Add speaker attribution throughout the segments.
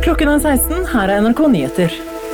Speaker 1: Klokken 16, her NRK Nyheter.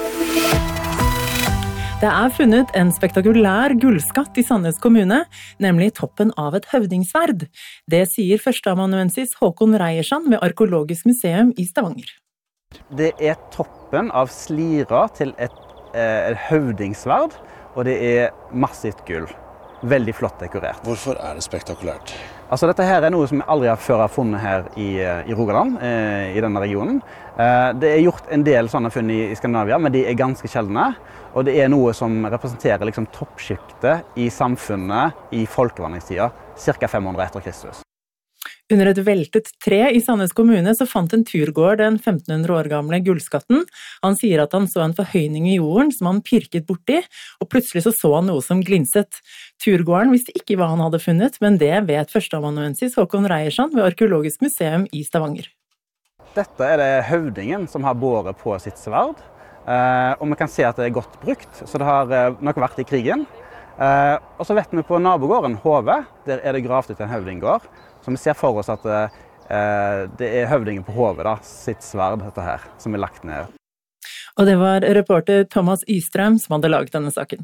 Speaker 1: Det funnet en spektakulær gullskatt I Sandnes kommune, nemlig toppen av et høvdingsverd. Det sier førsteamanuensis Håkon Reiersand ved Arkeologisk museum I Stavanger.
Speaker 2: Det toppen av slira til et høvdingsverd, og det massivt gull. Veldig flott dekorert.
Speaker 3: Hvorfor det spektakulært?
Speaker 2: Altså, dette her noe som vi aldri før har funnet her I Rogaland, I denne regionen. Det gjort en del sånne funn I Skandinavia, men de ganske sjeldne. Og det noe som representerer liksom toppskiktet I samfunnet I folkevandringstida, ca. 500 etter Kristus.
Speaker 1: Under et veltet tre I Sandnes kommune så fant en turgåer den 1500 år gamle gullskatten. Han sier at han så en forhøyning I jorden som han pirket borti, og plutselig så han noe som glinset. Turgåeren visste ikke hva han hadde funnet, men det vet førsteamanuensis Håkon Reiersand ved Arkeologisk museum I Stavanger.
Speaker 2: Dette det høvdingen som har båret på sitt sverd, og vi kan se at det godt brukt, så det har nok vært I krigen. Og så vet vi på nabogården Hove, der det gravd ut en høvdinggård, så vi ser for oss at det høvdingen på Hove da, sitt sverd dette her, som lagt ned.
Speaker 1: Og det var reporter Thomas Istrøm som hadde laget denne saken.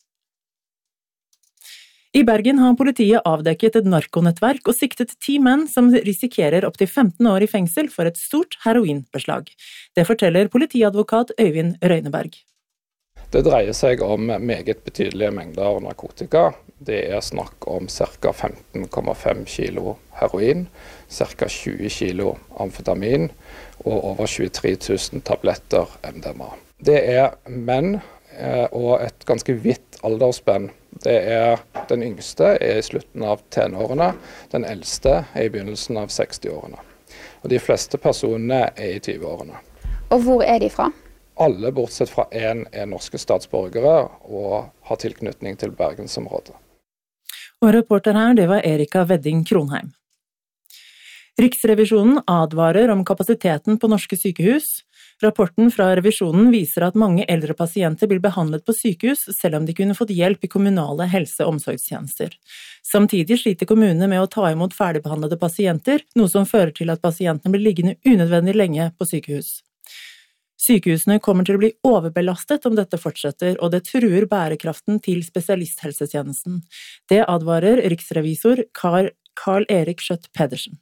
Speaker 1: I Bergen har politiet avdekket et narkonettverk og siktet 10 menn som risikerer opp til 15 år I fengsel for et stort heroinbeslag. Det forteller politiadvokat Øyvind Røyneberg.
Speaker 4: Det dreier seg om meget betydelige mengder narkotika. Det snakk om ca. 15,5 kilo heroin, ca. 20 kilo amfetamin og over 23 000 tabletter MDMA. Det menn og et ganske vidt aldersspenn. Det den yngste I slutten av tenårene, den eldste I begynnelsen av 60-årene. Og de fleste personene I 20-årene.
Speaker 5: Og hvor de fra?
Speaker 4: Alle bortsett fra en norske statsborgere og har tilknytning til Bergensområdet.
Speaker 1: Og reporter her, det var Erika Wedding Kronheim. Riksrevisjonen advarer om kapasiteten på norske sykehus. Rapporten fra revisjonen viser at mange eldre pasienter blir behandlet på sykehus, selv om de kunne fått hjelp I kommunale helse- og omsorgstjenester. Samtidig sliter kommunene med å ta imot ferdigbehandlede pasienter, noe som fører til at pasientene blir liggende unødvendig lenge på sykehus. Sykehusene kommer til å bli overbelastet om dette fortsetter, og det truer bærekraften til spesialisthelsetjenesten. Det advarer riksrevisor Karl Erik Skjøtt Pedersen.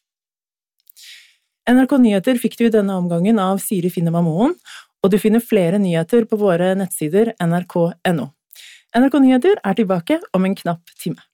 Speaker 1: NRK Nyheter fikk du I denne omgangen av Siri Finnema Moen, og du finner flere nyheter på våre nettsider nrk.no. NRK Nyheter tilbake om en knapp time.